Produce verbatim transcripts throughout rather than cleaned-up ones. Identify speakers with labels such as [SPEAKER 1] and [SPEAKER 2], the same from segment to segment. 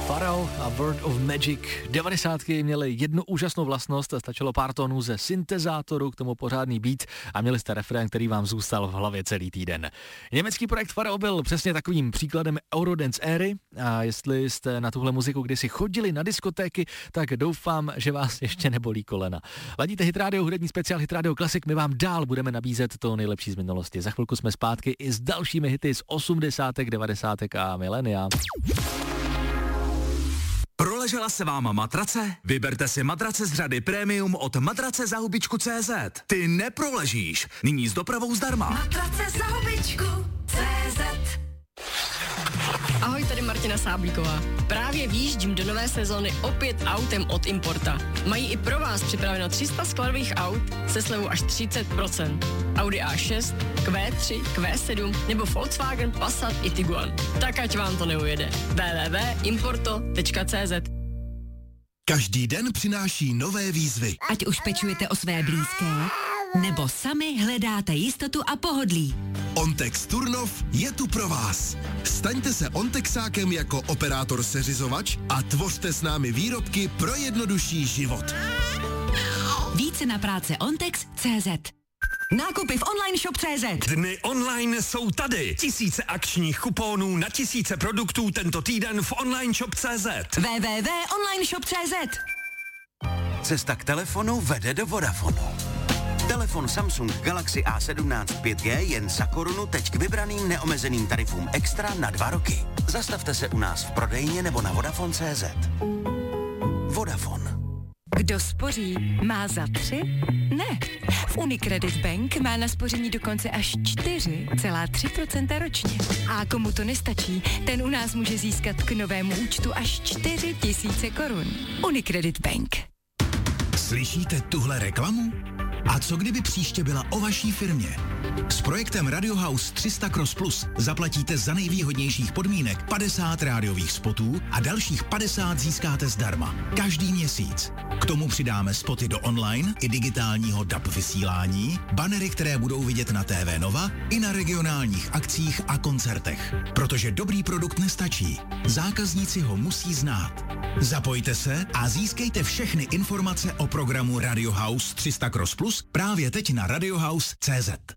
[SPEAKER 1] Pharrell a World of Magic. devadesátky měly jednu úžasnou vlastnost, stačilo pár tónů ze syntezátoru, k tomu pořádný beat a měli jste refrén, který vám zůstal v hlavě celý týden. Německý projekt Pharrell byl přesně takovým příkladem Eurodance éry a jestli jste na tuhle muziku kdysi chodili na diskotéky, tak doufám, že vás ještě nebolí kolena. Ladíte Hit Radio, hudební speciál Hit Radio Classic, my vám dál budeme nabízet to nejlepší z minulosti. Za chvilku jsme zpátky i s dalšími hity z osmdesátek, devadesátek a milénia.
[SPEAKER 2] Proležela se vám matrace? Vyberte si matrace z řady Premium od matrace za hubičku tečka cé zet. Ty neproležíš. Nyní s dopravou zdarma.
[SPEAKER 3] Matrace za hubičku tečka cé zet.
[SPEAKER 4] Ahoj, tady Martina Sáblíková. Právě výjíždím do nové sezóny opět autem od Importa. Mají i pro vás připraveno tři sta skladových aut se slevou až třicet procent. Audi á šest, Q tři, Q sedm nebo Volkswagen Passat i Tiguan. Tak ať vám to neujede. w w w tečka importo tečka cé zet.
[SPEAKER 5] Každý den přináší nové výzvy.
[SPEAKER 6] Ať už pečujete o své blízké, nebo sami hledáte jistotu a pohodlí.
[SPEAKER 5] Ontex Turnov je tu pro vás. Staňte se Ontexákem jako operátor seřizovač a tvořte s námi výrobky pro jednodušší život.
[SPEAKER 6] Více na práce Ontex tečka cé zet. Nákupy v online shop tečka cé zet.
[SPEAKER 2] Dny online jsou tady. Tisíce akčních kuponů na tisíce produktů tento týden v online shop tečka cé zet.
[SPEAKER 6] w w w tečka online shop tečka cé zet.
[SPEAKER 7] Cesta k telefonu vede do Vodafonu. Telefon Samsung Galaxy á sedmnáct pět G jen za korunu teď k vybraným neomezeným tarifům extra na dva roky. Zastavte se u nás v prodejně nebo na Vodafone tečka cé zet. Vodafone.
[SPEAKER 8] Kdo spoří, má za tři? Ne. V Unicredit Bank má na spoření dokonce až čtyři celá tři procenta ročně. A komu to nestačí, ten u nás může získat k novému účtu až čtyři tisíce korun. Unicredit Bank.
[SPEAKER 5] Slyšíte tuhle reklamu? A co kdyby příště byla o vaší firmě? S projektem Radio House tři sta Cross Plus zaplatíte za nejvýhodnějších podmínek padesát rádiových spotů a dalších padesát získáte zdarma. Každý měsíc. K tomu přidáme spoty do online i digitálního D A B vysílání, banery, které budou vidět na T V Nova i na regionálních akcích a koncertech. Protože dobrý produkt nestačí. Zákazníci ho musí znát. Zapojte se a získejte všechny informace o programu Radio House tři sta Cross Plus právě teď na radiohouse tečka cé zet.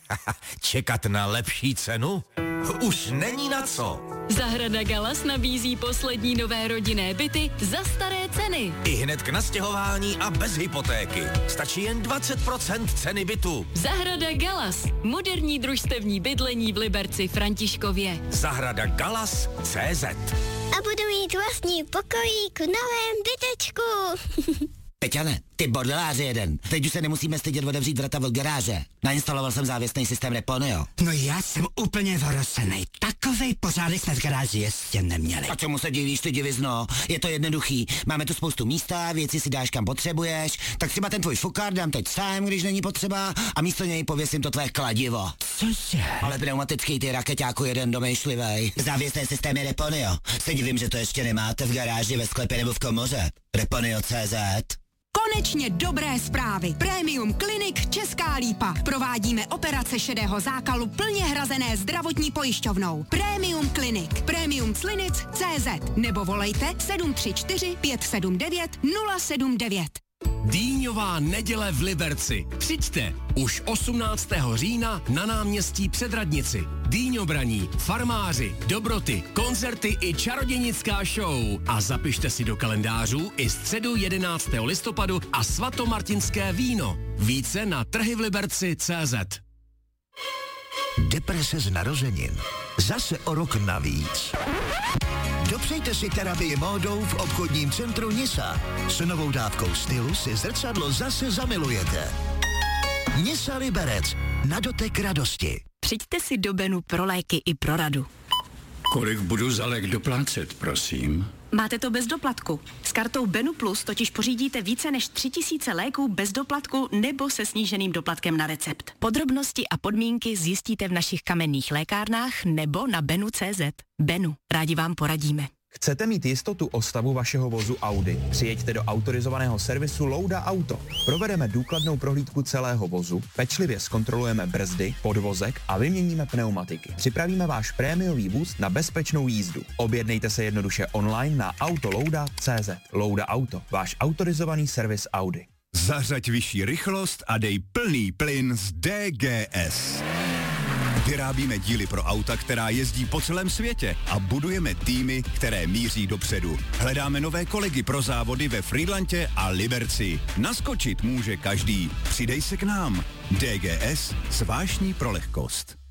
[SPEAKER 9] Čekat na lepší cenu? Už není na co.
[SPEAKER 10] Zahrada Galas nabízí poslední nové rodinné byty za staré ceny.
[SPEAKER 9] I hned k nastěhování a bez hypotéky. Stačí jen dvacet procent ceny bytu.
[SPEAKER 10] Zahrada Galas. Moderní družstevní bydlení v Liberci Františkově.
[SPEAKER 9] Zahrada Galas tečka cé zet.
[SPEAKER 11] A budu mít vlastní pokojík v novém bytečku.
[SPEAKER 12] Peťane, ty bordeláři jeden. Teď už se nemusíme stydět otevřít vrata od garáže. Nainstaloval jsem závěsný systém Reponeo.
[SPEAKER 13] No já jsem úplně vorosenej. Takovej pořádek jsme v garáži ještě neměli.
[SPEAKER 12] A čemu se divíš, ty divizno? Je to jednoduchý. Máme tu spoustu místa, věci si dáš kam potřebuješ, tak třeba ten tvůj fukár dám teď sám, když není potřeba, a místo něj pověsím to tvé kladivo.
[SPEAKER 13] Cože?
[SPEAKER 12] Ale pneumatický, ty rakeťáku jeden domýšlivej. Závěsné systémy Reponeo. Se divím, že to ještě nemáte v garáži, ve sklepě nebo v komoře. Reponeo tečka cé zet.
[SPEAKER 6] Konečně dobré zprávy. Premium Clinic Česká Lípa. Provádíme operace šedého zákalu plně hrazené zdravotní pojišťovnou. Premium Clinic. Premium Clinic tečka cé zet. Nebo volejte sedm tři čtyři pět sedm devět nula sedm devět.
[SPEAKER 14] Dýňová neděle v Liberci. Přijďte už osmnáctého října na náměstí před radnici. Dýňobraní, farmáři, dobroty, koncerty i čarodějnická show. A zapište si do kalendářů i středu jedenáctého listopadu a svatomartinské víno. Více na trhy v Liberci tečka cé zet.
[SPEAKER 15] Deprese z narozenin. Zase o rok navíc. Dopřejte si terapii módou v obchodním centru Nisa. S novou dávkou stylu si zrcadlo zase zamilujete. Nisa Liberec. Na dotek radosti.
[SPEAKER 8] Přijďte si do Benu pro léky i pro radu.
[SPEAKER 16] Kolik budu za lék doplácet, prosím?
[SPEAKER 8] Máte to bez doplatku. S kartou Benu Plus totiž pořídíte více než tři tisíce léků bez doplatku nebo se sníženým doplatkem na recept. Podrobnosti a podmínky zjistíte v našich kamenných lékárnách nebo na benu tečka cé zet. Benu, rádi vám poradíme.
[SPEAKER 17] Chcete mít jistotu o stavu vašeho vozu Audi? Přijeďte do autorizovaného servisu Louda Auto. Provedeme důkladnou prohlídku celého vozu, pečlivě zkontrolujeme brzdy, podvozek a vyměníme pneumatiky. Připravíme váš prémiový vůz na bezpečnou jízdu. Objednejte se jednoduše online na autolouda tečka cé zet. Louda Auto, váš autorizovaný servis Audi.
[SPEAKER 18] Zařaď vyšší rychlost a dej plný plyn z D G S. Vyrábíme díly pro auta, která jezdí po celém světě a budujeme týmy, které míří dopředu. Hledáme nové kolegy pro závody ve Frýdlantě a Liberci. Naskočit může každý. Přidej se k nám. D G S, svášní pro lehkost.